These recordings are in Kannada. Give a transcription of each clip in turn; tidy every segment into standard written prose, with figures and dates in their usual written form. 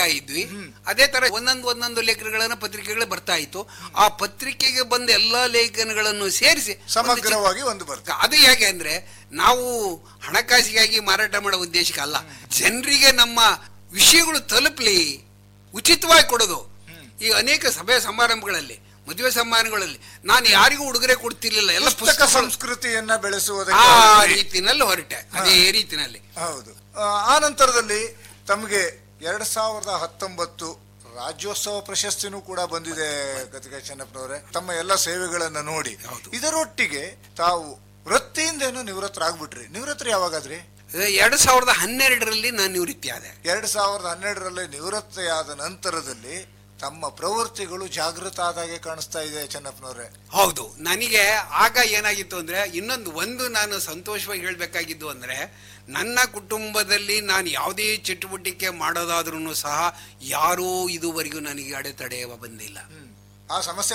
ಇದ್ವಿ. ಅದೇ ತರ ಒಂದೊಂದು ಲೇಖನಗಳನ್ನ ಪತ್ರಿಕೆಗಳು ಬರ್ತಾ ಇತ್ತು. ಆ ಪತ್ರಿಕೆಗೆ ಬಂದ ಎಲ್ಲಾ ಲೇಖನಗಳನ್ನು ಸೇರಿಸಿ ಸಮಗ್ರವಾಗಿ ಒಂದು ಬರ್ತದೆ. ಅದು ಹೇಗೆ ಅಂದ್ರೆ ನಾವು ಹಣಕಾಸಿಗಾಗಿ ಮಾರಾಟ ಮಾಡೋ ಉದ್ದೇಶಕ್ಕೆ ಅಲ್ಲ, ಜನರಿಗೆ ನಮ್ಮ ವಿಷಯಗಳು ತಲುಪಲಿ, ಉಚಿತವಾಗಿ ಕೊಡೋದು. ಈಗ ಅನೇಕ ಸಭೆ ಸಮಾರಂಭಗಳಲ್ಲಿ, ಮದುವೆ ಸಮಾರಂಭಗಳಲ್ಲಿ ನಾನು ಯಾರಿಗೂ ಉಡುಗೊರೆ ಕೊಡ್ತಿರ್ಲಿಲ್ಲ, ಎಲ್ಲ ಪುಸ್ತಕ ಸಂಸ್ಕೃತಿಯನ್ನ ಬೆಳೆಸುವುದಕ್ಕೆ ಆ ರೀತಿನಲ್ಲಿ ಹೊರಟೆ. ಅದೇ ರೀತಿನಲ್ಲಿ. ಹೌದು. ಆ ನಂತರದಲ್ಲಿ ತಮಗೆ 2019 ರಾಜ್ಯೋತ್ಸವ ಪ್ರಶಸ್ತಿನೂ ಕೂಡ ಬಂದಿದೆ ಕತಿಕಾ ಚೆನ್ನಪ್ಪನವರೇ. ತಮ್ಮ ಎಲ್ಲ ಸೇವೆಗಳನ್ನ ನೋಡಿ ಇದರೊಟ್ಟಿಗೆ ತಾವು ವೃತ್ತಿಯಿಂದ ಏನೋ ನಿವೃತ್ತರಾಗ್ಬಿಟ್ರಿ. ನಿವೃತ್ತರು ಯಾವಾಗಾದ್ರಿ? 2012ರಲ್ಲಿ ನಾನು ನಿವೃತ್ತಿ ಆದೆ. 2012ರಲ್ಲಿ ನಿವೃತ್ತಿಯಾದ ನಂತರದಲ್ಲಿ ತಮ್ಮ ಪ್ರವೃತ್ತಿಗಳು ಜಾಗೃತ ಆದಾಗೆ ಕಾಣಿಸ್ತಾ ಇದೆ ಚೆನ್ನಪ್ಪನವ್ರೆ. ಹೌದು. ನನಗೆ ಆಗ ಏನಾಗಿತ್ತು ಅಂದ್ರೆ ಒಂದು ನಾನು ಸಂತೋಷವಾಗಿ ಹೇಳ್ಬೇಕಾಗಿದ್ದು ಅಂದ್ರೆ, ನನ್ನ ಕುಟುಂಬದಲ್ಲಿ ನಾನು ಯಾವುದೇ ಚಟುವಟಿಕೆ ಮಾಡೋದಾದ್ರೂ ಸಹ ಯಾರೂ ಇದುವರೆಗೂ ನನಗೆ ಅಡೆತಡೆ ಬಂದಿಲ್ಲ. ಆ ಸಮಸ್ಯೆ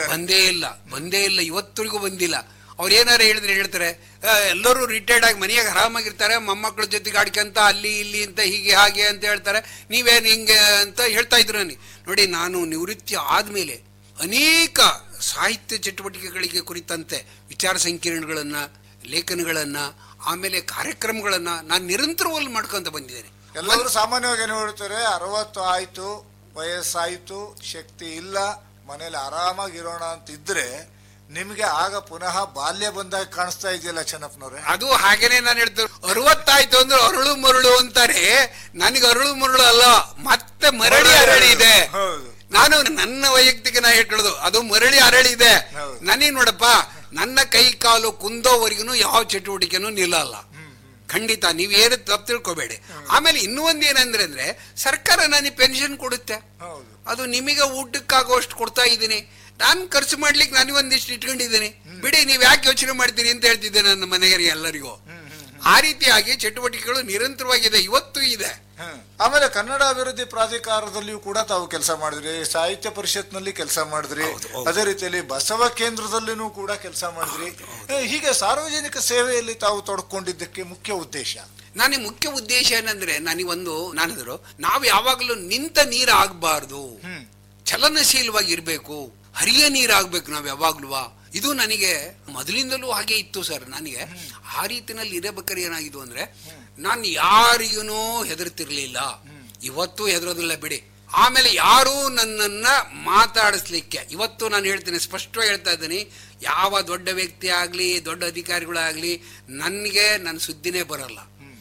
ಬಂದೇ ಇಲ್ಲ, ಇವತ್ತರೆಗೂ ಬಂದಿಲ್ಲ. ಅವ್ರು ಏನಾರು ಹೇಳಿದ್ರೆ ಹೇಳ್ತಾರೆ, ಎಲ್ಲರೂ ರಿಟೈರ್ಡ್ ಆಗಿ ಮನೆಯಾಗ ಆರಾಮಾಗಿರ್ತಾರೆ, ಮೊಮ್ಮಕ್ಕಳ ಜೊತೆಗೆ ಆಡ್ಕೊಂತ ಅಲ್ಲಿ ಇಲ್ಲಿ ಅಂತ ಹೀಗೆ ಹಾಗೆ ಅಂತ ಹೇಳ್ತಾರೆ, ನೀವೇನು ಹಿಂಗೆ ಅಂತ ಹೇಳ್ತಾ ಇದ್ರು ನನಗೆ. ನೋಡಿ, ನಾನು ನಿವೃತ್ತಿ ಆದ್ಮೇಲೆ ಅನೇಕ ಸಾಹಿತ್ಯ ಚಟುವಟಿಕೆಗಳಿಗೆ ಕುರಿತಂತೆ ವಿಚಾರ ಸಂಕಿರಣಗಳನ್ನ, ಲೇಖನಗಳನ್ನ, ಆಮೇಲೆ ಕಾರ್ಯಕ್ರಮಗಳನ್ನ ನಾನು ನಿರಂತರವಾಗಿ ಮಾಡ್ಕೊಂತ ಬಂದಿದ್ದೇನೆ. ಎಲ್ಲರೂ ಸಾಮಾನ್ಯವಾಗಿ ಏನು ಹೇಳ್ತಾರೆ, 60 ಆಯ್ತು, ವಯಸ್ಸಾಯ್ತು, ಶಕ್ತಿ ಇಲ್ಲ, ಮನೇಲಿ ಆರಾಮಾಗಿರೋಣ ಅಂತಿದ್ರೆ ನಿಮ್ಗೆ ಆಗ ಪುನಃ ಬಾಲ್ಯ ಬಂದಾಗ ಕಾಣಿಸ್ತಾ ಇದೆಯಲ್ಲ ಚೆನ್ನಪ್ಪನವ್ರೆ. ಅದು ಹಾಗೇನೆ ನಾನು ಹೇಳ್ತೇನೆ. 60 ಆಯ್ತು ಅಂದ್ರೆ ಅರಳು ಮರಳು ಅಂತಾರೆ. ನನಗೆ ಅರಳು ಮರಳು ಅಲ್ಲ, ಮತ್ತೆ ಮರಳಿ ಅರಳಿ ಇದೆ. ನಾನು ನನ್ನ ವೈಯಕ್ತಿಕ ನಾ ಹೇಳ್ಕೊಳ್ಳೋದು, ಅದು ಮರಳಿ ಅರಳಿ ಇದೆ. ನನಗೆ ನೋಡಪ್ಪ, ನನ್ನ ಕೈ ಕಾಲು ಕುಂದೋವರೆಗೂ ಯಾವ ಚಟುವಟಿಕೆನೂ ನಿಲ್ಲಲ್ಲ. ಖಂಡಿತ ನೀವೇನು ತಪ್ಪು ತಿಳ್ಕೊಬೇಡಿ. ಆಮೇಲೆ ಇನ್ನೂ ಒಂದು ಏನಂದ್ರೆ ಸರ್ಕಾರ ನನಗೆ ಪೆನ್ಷನ್ ಕೊಡುತ್ತೆ, ಅದು ನಿಮಗೆ ಊಟಕ್ಕಾಗುವಷ್ಟು ಕೊಡ್ತಾ ಇದ್ದೀನಿ. ನಾನು ಖರ್ಚು ಮಾಡ್ಲಿಕ್ಕೆ ನನಗೊಂದಿಷ್ಟು ಇಟ್ಕೊಂಡಿದ್ದೀನಿ, ಬಿಡಿ ನೀವು ಯಾಕೆ ಯೋಚನೆ ಮಾಡ್ತೀರಿ ಅಂತ ಹೇಳ್ತಿದ್ದೆ ನನ್ನ ಮನೆಯವರಿಗೆ ಎಲ್ಲರಿಗೂ. ಆ ರೀತಿಯಾಗಿ ಚಟುವಟಿಕೆಗಳು ನಿರಂತರವಾಗಿದೆ, ಇವತ್ತು ಇದೆ. ಆಮೇಲೆ ಕನ್ನಡ ಅಭಿವೃದ್ಧಿ ಪ್ರಾಧಿಕಾರದಲ್ಲಿಯೂ ಕೂಡ ತಾವು ಕೆಲಸ ಮಾಡಿದ್ರಿ, ಸಾಹಿತ್ಯ ಪರಿಷತ್ನಲ್ಲಿ ಕೆಲಸ ಮಾಡಿದ್ರಿ, ಅದೇ ರೀತಿಯಲ್ಲಿ ಬಸವ ಕೇಂದ್ರದಲ್ಲಿನೂ ಕೂಡ ಕೆಲಸ ಮಾಡಿದ್ರಿ. ಹೀಗೆ ಸಾರ್ವಜನಿಕ ಸೇವೆಯಲ್ಲಿ ತಾವು ತೊಡ್ಕೊಂಡಿದ್ದಕ್ಕೆ ಮುಖ್ಯ ಉದ್ದೇಶ? ನನಗೆ ಮುಖ್ಯ ಉದ್ದೇಶ ಏನಂದ್ರೆ, ನಾನಂದ್ರು ನಾವು ಯಾವಾಗಲೂ ನಿಂತ ನೀರು ಆಗ್ಬಾರ್ದು, ಚಲನಶೀಲವಾಗಿ ಇರ್ಬೇಕು, ಹರಿಯ ನೀರಾಗ್ಬೇಕು ನಾವು ಯಾವಾಗ್ಲೂ. ಇದು ನನಗೆ ಮೊದಲಿಂದಲೂ ಹಾಗೆ ಇತ್ತು ಸರ್. ನನಗೆ ಆ ರೀತಿನಲ್ಲಿ ಇರಬೇಕಾದ್ರೆ ಏನಾಗಿದ್ದು ಅಂದ್ರೆ, ನಾನು ಯಾರಿಗೂ ಹೆದರ್ತಿರ್ಲಿಲ್ಲ, ಇವತ್ತು ಹೆದರೋದಿಲ್ಲ ಬಿಡಿ. ಆಮೇಲೆ ಯಾರೂ ನನ್ನನ್ನ ಮಾತಾಡಿಸ್ಲಿಕ್ಕೆ, ಇವತ್ತು ನಾನು ಹೇಳ್ತೀನಿ, ಸ್ಪಷ್ಟವಾಗಿ ಹೇಳ್ತಾ ಇದ್ದೀನಿ, ಯಾವ ದೊಡ್ಡ ವ್ಯಕ್ತಿ ಆಗ್ಲಿ, ದೊಡ್ಡ ಅಧಿಕಾರಿಗಳಾಗ್ಲಿ ನನಗೆ ನನ್ನ ಸುದ್ದಿನೇ ಬರಲ್ಲ.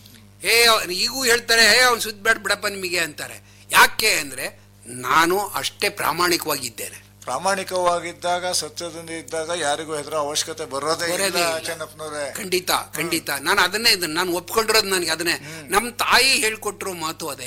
ಈಗೂ ಹೇಳ್ತಾರೆ, ಅವ್ನು ಸುದ್ದಿ ಬೇಡ ಬಿಡಪ್ಪ ನಿಮಗೆ ಅಂತಾರೆ. ಯಾಕೆ ಅಂದ್ರೆ ನಾನು ಅಷ್ಟೇ ಪ್ರಾಮಾಣಿಕವಾಗಿದ್ದೇನೆ. ಪ್ರಾಮಾಣಿಕವಾಗಿದ್ದಾಗ, ಸತ್ಯದಿಂದ ಇದ್ದಾಗ ಯಾರಿಗೂ ಹೆದರೋ ಅವಶ್ಯಕತೆ ಬರೋದೇ ಇಲ್ಲ ಚೆನ್ನಪ್ಪನವ್ರೆ. ಖಂಡಿತ ನಾನು ಅದನ್ನೇ ನಾನು ಒಪ್ಕೊಂಡಿರೋದು. ನನಗೆ ಅದನ್ನೇ ನಮ್ಮ ತಾಯಿ ಹೇಳ್ಕೊಟ್ರು ಮಾತು ಅದೇ.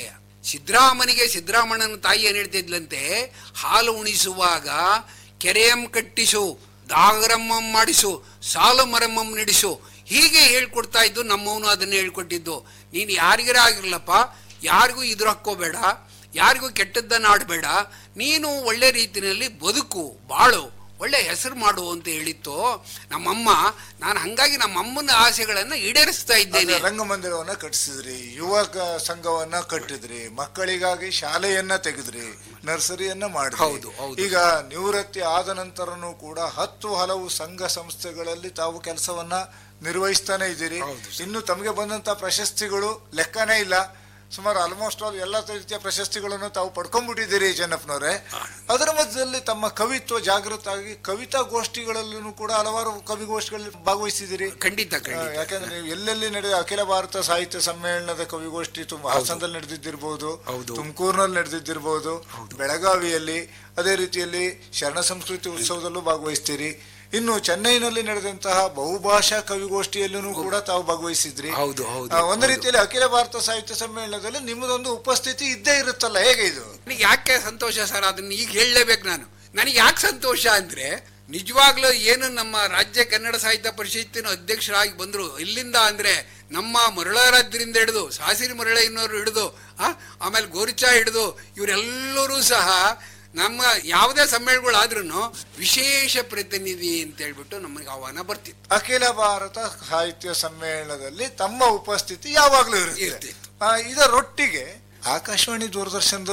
ಸಿದ್ದರಾಮಣ್ಣನ ತಾಯಿ ಏನ್ ಹೇಳ್ತಿದ್ಲಂತೆ, ಹಾಲು ಉಣಿಸುವಾಗ ಕೆರೆಯಂ ಕಟ್ಟಿಸು, ದಾಗರಮ್ಮಂ ಮಾಡಿಸು, ಸಾಲು ಮರಮ್ಮಂ ನಡೆಸು, ಹೀಗೆ ಹೇಳ್ಕೊಡ್ತಾ ಇದ್ದು. ನಮ್ಮವನು ಅದನ್ನೇ ಹೇಳ್ಕೊಟ್ಟಿದ್ದು. ನೀನು ಯಾರಿಗಾರ ಆಗಿರ್ಲಪ್ಪ, ಯಾರಿಗೂ ಇದ್ರ ಹಾಕೋಬೇಡ, ಯಾರಿಗೂ ಕೆಟ್ಟದ್ದನ್ನು ಆಡಬೇಡ, ನೀನು ಒಳ್ಳೆ ರೀತಿಯಲ್ಲಿ ಬದುಕು, ಬಾಳು, ಒಳ್ಳೆ ಹೆಸರು ಮಾಡು ಅಂತ ಹೇಳಿತ್ತು ನಮ್ಮಮ್ಮ. ನಾನು ಹಂಗಾಗಿ ನಮ್ಮಮ್ಮನ ಆಸೆಗಳನ್ನ ಈಡೇರಿಸ್ತಾ ಇದ್ದೇನೆ. ರಂಗಮಂದಿರವನ್ನ ಕಟ್ಟಿಸಿದ್ರಿ, ಯುವಕ ಸಂಘವನ್ನ ಕಟ್ಟಿದ್ರಿ, ಮಕ್ಕಳಿಗಾಗಿ ಶಾಲೆಯನ್ನ ತೆಗೆದ್ರಿ, ನರ್ಸರಿಯನ್ನ ಮಾಡಿದ್ರಿ. ಈಗ ನಿವೃತ್ತಿ ಆದ ನಂತರನೂ ಕೂಡ 10 ಹಲವು ಸಂಘ ಸಂಸ್ಥೆಗಳಲ್ಲಿ ತಾವು ಕೆಲಸವನ್ನ ನಿರ್ವಹಿಸ್ತಾನೆ ಇದ್ದೀರಿ. ಇನ್ನು ತಮಗೆ ಬಂದಂತ ಪ್ರಶಸ್ತಿಗಳು ಲೆಕ್ಕನೇ ಇಲ್ಲ. ಸುಮಾರು ಆಲ್ಮೋಸ್ಟ್ ಆಲ್ ಎಲ್ಲ ರೀತಿಯ ಪ್ರಶಸ್ತಿಗಳನ್ನು ತಾವು ಪಡ್ಕೊಂಡ್ಬಿಟ್ಟಿದ್ದೀರಿ ಚೆನ್ನಪ್ಪನವ್ರೆ. ಅದರ ಮಧ್ಯದಲ್ಲಿ ತಮ್ಮ ಕವಿತ್ವ ಜಾಗೃತ ಆಗಿ ಕವಿತಾ ಗೋಷ್ಠಿಗಳಲ್ಲೂ ಕೂಡ ಹಲವಾರು ಕವಿಗೋಷ್ಠಿಗಳಲ್ಲಿ ಭಾಗವಹಿಸಿದ್ದೀರಿ. ಖಂಡಿತ. ಯಾಕಂದ್ರೆ ನೀವು ಎಲ್ಲೆಲ್ಲಿ ನಡೆದ ಅಖಿಲ ಭಾರತ ಸಾಹಿತ್ಯ ಸಮ್ಮೇಳನದ ಕವಿಗೋಷ್ಠಿ ಹಾಸನದಲ್ಲಿ ನಡೆದಿದ್ದಿರ್ಬೋದು, ತುಮಕೂರಿನಲ್ಲಿ ನಡೆದಿದ್ದಿರ್ಬೋದು, ಬೆಳಗಾವಿಯಲ್ಲಿ, ಅದೇ ರೀತಿಯಲ್ಲಿ ಶರಣ ಸಂಸ್ಕೃತಿ ಉತ್ಸವದಲ್ಲೂ ಭಾಗವಹಿಸ್ತೀರಿ. ಇನ್ನು ಚೆನ್ನೈನಲ್ಲಿ ನಡೆದಂತಹ ಬಹುಭಾಷಾ ಕವಿಗೋಷ್ಠಿಯಲ್ಲೂ ಕೂಡ ತಾವು ಭಾಗವಹಿಸಿದ್ರಿ. ಒಂದು ರೀತಿಯಲ್ಲಿ ಅಖಿಲ ಭಾರತ ಸಾಹಿತ್ಯ ಸಮ್ಮೇಳನದಲ್ಲಿ ನಿಮ್ಮದೊಂದು ಉಪಸ್ಥಿತಿ ಇದ್ದೇ ಇರುತ್ತಲ್ಲ, ಹೇಗೆ ಇದು? ಯಾಕೆ ಸಂತೋಷ ಸರ್, ಅದನ್ನ ಈಗ ಹೇಳಲೇಬೇಕು ನಾನು. ನನಗೆ ಯಾಕೆ ಸಂತೋಷ ಅಂದ್ರೆ, ನಿಜವಾಗ್ಲೂ ಏನು ನಮ್ಮ ರಾಜ್ಯ ಕನ್ನಡ ಸಾಹಿತ್ಯ ಪರಿಷತ್ತಿನ ಅಧ್ಯಕ್ಷರಾಗಿ ಬಂದ್ರು, ಇಲ್ಲಿಂದ ಅಂದ್ರೆ ನಮ್ಮ ಮರಳರಾದ್ರಿಂದ ಹಿಡಿದು, ಸಾಸಿರಿ ಮರಳಯ್ಯನವರು ಹಿಡಿದು, ಆಮೇಲೆ ಗೋರಿಚಾ ಹಿಡಿದು, ಇವರೆಲ್ಲರೂ ಸಹ ನಮ್ಮ ಯಾವುದೇ ಸಮ್ಮೇಳನಗಳಾದ್ರೂ ವಿಶೇಷ ಪ್ರತಿನಿಧಿ ಅಂತ ಹೇಳ್ಬಿಟ್ಟು ನಮಗೆ ಆಹ್ವಾನ ಬರ್ತಿತ್ತು. ಅಖಿಲ ಭಾರತ ಸಾಹಿತ್ಯ ಸಮ್ಮೇಳನದಲ್ಲಿ ತಮ್ಮ ಉಪಸ್ಥಿತಿ ಯಾವಾಗ್ಲೂ ಇರ್ತಿತ್ತು. ಇದರೊಟ್ಟಿಗೆ ಆಕಾಶವಾಣಿ, ದೂರದರ್ಶನದ